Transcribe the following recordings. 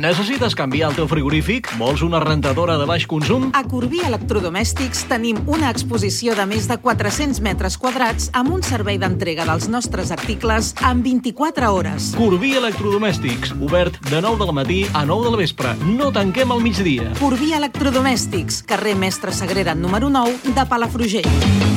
Necessites canviar el teu frigorífic? Vols una rentadora de baix consum? A Corbí Electrodomèstics tenim una exposició de més de 400 metres quadrats amb un servei d'entrega dels nostres articles en 24 hores. Corbí Electrodomèstics, obert de 9 del matí a 9 del vespre. No tanquem al migdia. Corbí Electrodomèstics, carrer Mestre Sagrera número 9 de Palafrugell.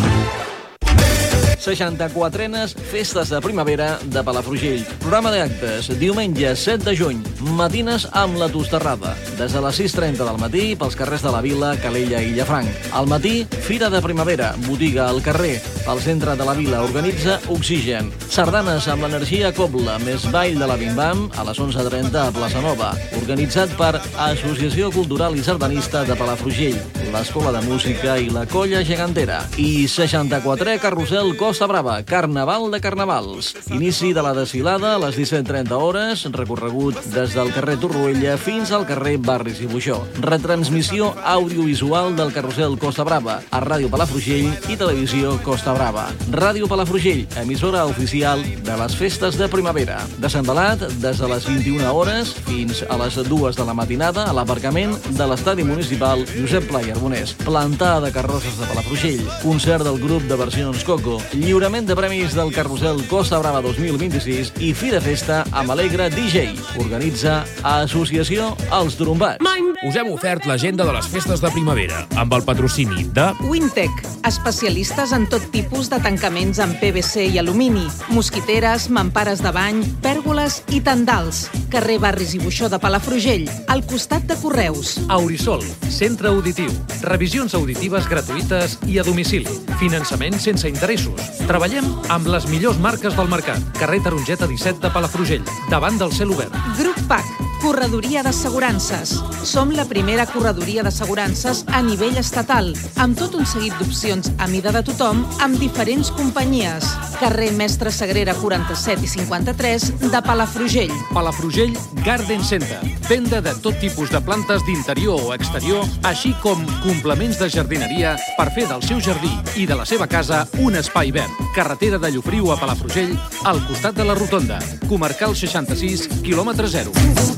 64enes Festes de Primavera de Palafrugell. Programa d'actes, diumenge 7 de juny, matines amb la Tosterrada. Des de les 6:30 del matí pels carrers de la Vila, Calella i Llafranc. Al matí, Fira de Primavera, botiga al carrer. Pel centre de la Vila organitza Oxigen. Sardanes amb l'energia Cobla, més ball de la Bim-Bam a les 11:30 a Plaça Nova. Organitzat per Associació Cultural i Sardanista de Palafrugell, l'Escola de Música i la Colla Gegantera. I 64è Carrusel Costa Brava, Carnaval de Carnavals. Inici de la desfilada a les 17:30 hores, recorregut des del carrer Torroella fins al carrer Barris i Buixó. Retransmissió audiovisual del Carrusel Costa Brava a Ràdio Palafrugell i Televisió Costa Brava. Ràdio Palafrugell, emissora oficial de les Festes de Primavera. Desembalat des de les 21 hores fins a les 2 de la matinada a l'aparcament de l'Estadi Municipal Josep Pla i Arbonès. Plantada de carrosses de Palafrugell. Concert del grup de versions Coco. Lliurament de premis del Carrusel Costa Brava 2026 i fi de festa amb Alegre DJ. Organitza Associació Els Trombats. Us hem ofert l'agenda de les festes de primavera amb el patrocini de Wintec, especialistes en tot tipus de tancaments en PVC i alumini, mosquiteres, mampares de bany, pèrgoles i tendals. Carrer Barris i Buixó de Palafrugell, al costat de Correus. Aurisol, centre auditiu, revisions auditives gratuïtes i a domicili, finançament sense interessos. Treballem amb les millors marques del mercat. Carrer Tarongeta 17 de Palafrugell, davant del cel obert. Grup PAC, corredoria d'assegurances. Som la primera corredoria d'assegurances a nivell estatal, amb tot un seguit d'opcions a mida de tothom amb diferents companyies. Carrer Mestre Sagrera 47 i 53 de Palafrugell. Palafrugell Garden Center. Venda de tot tipus de plantes d'interior o exterior, així com complements de jardineria per fer del seu jardí i de la seva casa un espai verd. Carretera de Llofriu a Palafrugell, al costat de la Rotonda. Comarcal 66, quilòmetre 0.